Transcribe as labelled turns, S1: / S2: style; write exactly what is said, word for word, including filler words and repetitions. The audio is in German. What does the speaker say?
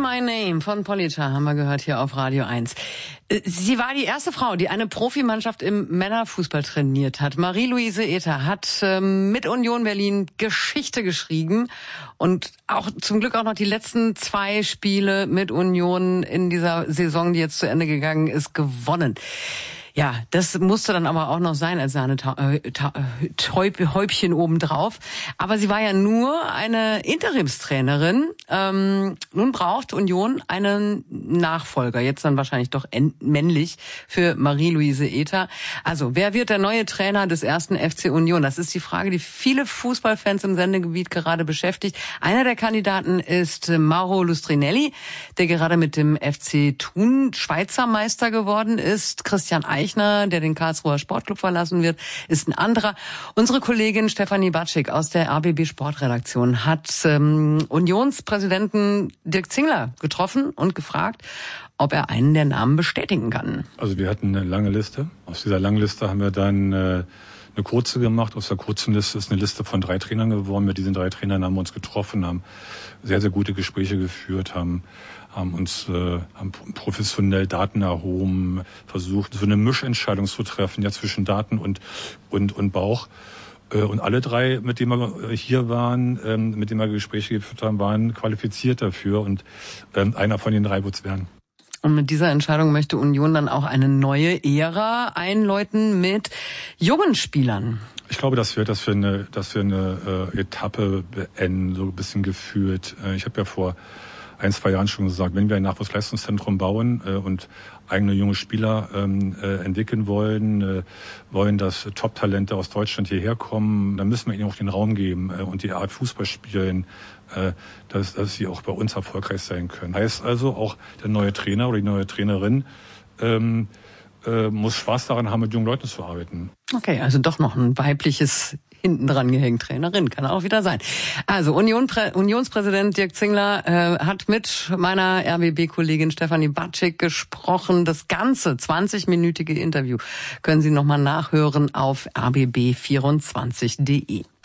S1: My Name von Polita haben wir gehört hier auf Radio eins. Sie war die erste Frau, die eine Profimannschaft im Männerfußball trainiert hat. Marie-Louise Ether hat ähm, mit Union Berlin Geschichte geschrieben und auch zum Glück auch noch die letzten zwei Spiele mit Union in dieser Saison, die jetzt zu Ende gegangen ist, gewonnen. Ja, das musste dann aber auch noch sein als Sahnehäubchen obendrauf. Aber sie war ja nur eine Interimstrainerin. Ähm, nun braucht Union einen Nachfolger, jetzt dann wahrscheinlich doch männlich, für Marie-Louise Ether. Also, wer wird der neue Trainer des ersten F C Union? Das ist die Frage, die viele Fußballfans im Sendegebiet gerade beschäftigt. Einer der Kandidaten ist Mauro Lustrinelli, der gerade mit dem F C Thun Schweizer Meister geworden ist. Christian Eichner, der den Karlsruher Sportclub verlassen wird, ist ein anderer. Unsere Kollegin Stefanie Batschik aus der R B B Sportredaktion hat ähm, Unionspräsidenten Dirk Zingler getroffen und gefragt, ob er einen der Namen bestätigen kann.
S2: Also wir hatten eine lange Liste. Aus dieser langen Liste haben wir dann äh, eine kurze gemacht. Aus der kurzen Liste ist eine Liste von drei Trainern geworden. Mit diesen drei Trainern haben wir uns getroffen, haben sehr, sehr gute Gespräche geführt, haben haben uns äh, haben professionell Daten erhoben, versucht, so eine Mischentscheidung zu treffen, ja, zwischen Daten und und und Bauch. Äh, und alle drei, mit denen wir hier waren, ähm, mit denen wir Gespräche geführt haben, waren qualifiziert dafür. Und ähm, einer von den drei wird es werden.
S1: Und mit dieser Entscheidung möchte Union dann auch eine neue Ära einläuten mit jungen Spielern.
S2: Ich glaube, dass wir, dass wir eine, dass wir eine äh, Etappe beenden, so ein bisschen gefühlt. Äh, ich habe ja vor ein, zwei Jahren schon gesagt, wenn wir ein Nachwuchsleistungszentrum bauen äh, und eigene junge Spieler ähm, äh, entwickeln wollen, äh, wollen, dass Top-Talente aus Deutschland hierher kommen, dann müssen wir ihnen auch den Raum geben äh, und die Art Fußball spielen, äh, dass, dass sie auch bei uns erfolgreich sein können. Heißt also, auch der neue Trainer oder die neue Trainerin ähm, äh, muss Spaß daran haben, mit jungen Leuten zu arbeiten.
S1: Okay, also doch noch ein weibliches hinten dran gehängt, Trainerin, kann auch wieder sein. Also Union, Unionspräsident Dirk Zingler äh, hat mit meiner R B B-Kollegin Stefanie Batschik gesprochen. Das ganze zwanzig-minütige Interview können Sie nochmal nachhören auf r b b vierundzwanzig punkt d e.